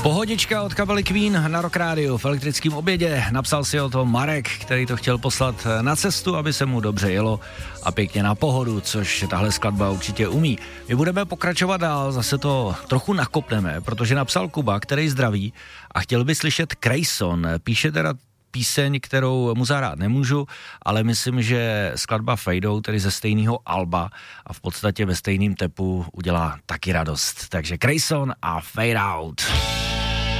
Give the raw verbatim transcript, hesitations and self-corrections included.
Pohodička od kapely Queen na Rock Rádiu v elektrickém obědě. Napsal si o to Marek, který to chtěl poslat na cestu, aby se mu dobře jelo a pěkně na pohodu, což tahle skladba určitě umí. My budeme pokračovat dál, zase to trochu nakopneme, protože napsal Kuba, který zdraví a chtěl by slyšet Krejson. Píše teda píseň, kterou mu zahrát nemůžu, ale myslím, že skladba Fade Out, tedy ze stejného alba a v podstatě ve stejném tepu udělá taky radost. Takže Krejson a Fade Out.